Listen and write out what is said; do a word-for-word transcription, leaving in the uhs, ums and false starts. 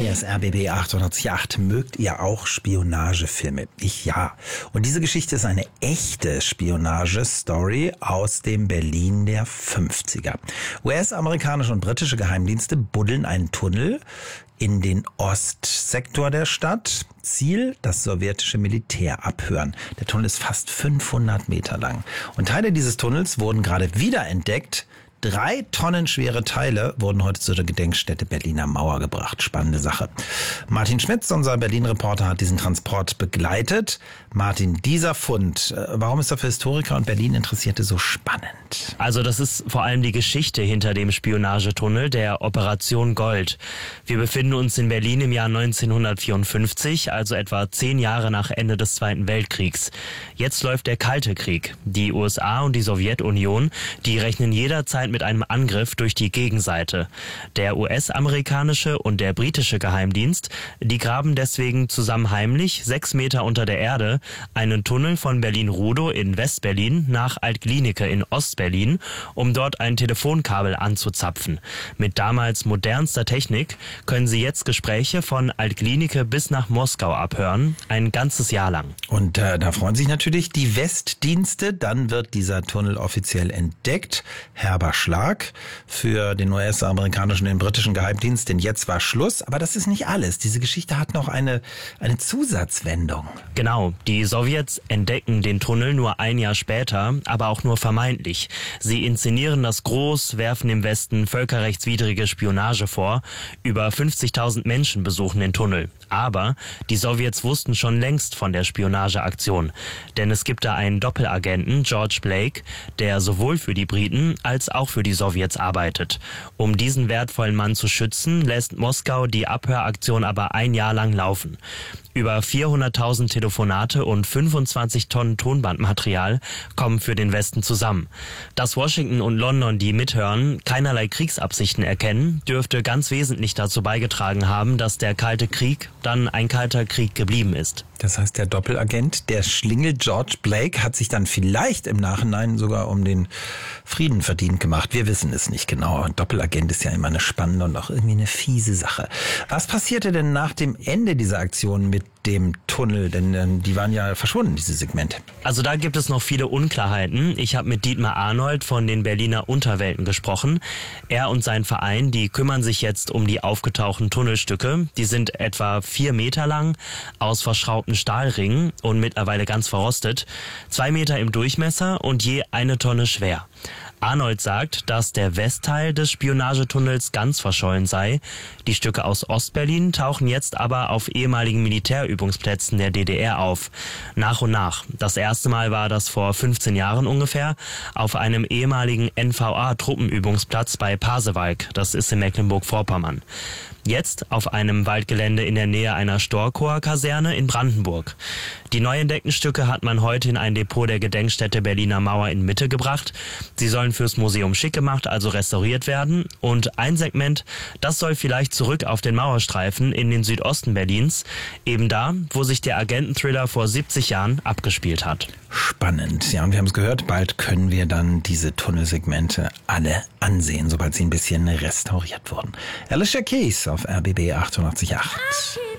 Hier ist R B B achtundachtzig Komma acht. Mögt ihr auch Spionagefilme? Ich ja. Und diese Geschichte ist eine echte Spionagestory aus dem Berlin der fünfziger. U S-amerikanische und britische Geheimdienste buddeln einen Tunnel in den Ostsektor der Stadt. Ziel, das sowjetische Militär abhören. Der Tunnel ist fast fünfhundert Meter lang. Und Teile dieses Tunnels wurden gerade wiederentdeckt. Drei Tonnen schwere Teile wurden heute zu der Gedenkstätte Berliner Mauer gebracht. Spannende Sache. Martin Schmitz, unser Berlin-Reporter, hat diesen Transport begleitet. Martin, dieser Fund, warum ist er für Historiker und Berlin-Interessierte so spannend? Also das ist vor allem die Geschichte hinter dem Spionagetunnel, der Operation Gold. Wir befinden uns in Berlin im Jahr neunzehnhundertvierundfünfzig, also etwa zehn Jahre nach Ende des Zweiten Weltkriegs. Jetzt läuft der Kalte Krieg. Die U S A und die Sowjetunion, die rechnen jederzeit mit einem Angriff durch die Gegenseite. Der U S-amerikanische und der britische Geheimdienst, die graben deswegen zusammen heimlich sechs Meter unter der Erde einen Tunnel von Berlin-Rudow in West-Berlin nach Alt-Glienicke in Ost-Berlin, um dort ein Telefonkabel anzuzapfen. Mit damals modernster Technik können sie jetzt Gespräche von Alt-Glienicke bis nach Moskau abhören, ein ganzes Jahr lang. Und äh, da freuen sich natürlich die Westdienste. Dann wird dieser Tunnel offiziell entdeckt. Herber Schlag für den U S-amerikanischen und den britischen Geheimdienst, denn jetzt war Schluss. Aber das ist nicht alles. Diese Geschichte hat noch eine, eine Zusatzwendung. Genau, die Sowjets entdecken den Tunnel nur ein Jahr später, aber auch nur vermeintlich. Sie inszenieren das groß, werfen dem Westen völkerrechtswidrige Spionage vor. Über fünfzigtausend Menschen besuchen den Tunnel. Aber die Sowjets wussten schon längst von der Spionageaktion. Denn es gibt da einen Doppelagenten, George Blake, der sowohl für die Briten als auch für die Sowjets arbeitet. Um diesen wertvollen Mann zu schützen, lässt Moskau die Abhöraktion aber ein Jahr lang laufen. Über vierhunderttausend Telefonate und fünfundzwanzig Tonnen Tonbandmaterial kommen für den Westen zusammen. Dass Washington und London, die mithören, keinerlei Kriegsabsichten erkennen, dürfte ganz wesentlich dazu beigetragen haben, dass der Kalte Krieg dann ein kalter Krieg geblieben ist. Das heißt, der Doppelagent, der Schlingel George Blake, hat sich dann vielleicht im Nachhinein sogar um den Frieden verdient gemacht. Wir wissen es nicht genau. Ein Doppelagent ist ja immer eine spannende und auch irgendwie eine fiese Sache. Was passierte denn nach dem Ende dieser Aktion mit dem Tunnel? Denn äh, die waren ja verschwunden, diese Segmente. Also da gibt es noch viele Unklarheiten. Ich habe mit Dietmar Arnold von den Berliner Unterwelten gesprochen. Er und sein Verein, die kümmern sich jetzt um die aufgetauchten Tunnelstücke. Die sind etwa vier Meter lang, aus verschraubten Stahlringen und mittlerweile ganz verrostet. Zwei Meter im Durchmesser und je eine Tonne schwer. Arnold sagt, dass der Westteil des Spionagetunnels ganz verschollen sei. Die Stücke aus Ostberlin tauchen jetzt aber auf ehemaligen Militärübungsplätzen der D D R auf. Nach und nach. Das erste Mal war das vor fünfzehn Jahren ungefähr auf einem ehemaligen N V A-Truppenübungsplatz bei Pasewalk. Das ist in Mecklenburg-Vorpommern. Jetzt auf einem Waldgelände in der Nähe einer Storkower-Kaserne in Brandenburg. Die neu entdeckten Stücke hat man heute in ein Depot der Gedenkstätte Berliner Mauer in Mitte gebracht. Sie sollen fürs Museum schick gemacht, also restauriert werden. Und ein Segment, das soll vielleicht zurück auf den Mauerstreifen in den Südosten Berlins. Eben da, wo sich der Agententhriller vor siebzig Jahren abgespielt hat. Spannend. Ja, und wir haben es gehört, bald können wir dann diese Tunnelsegmente alle ansehen, sobald sie ein bisschen restauriert wurden. Alicia Keys auf R B B achtundachtzig Komma acht.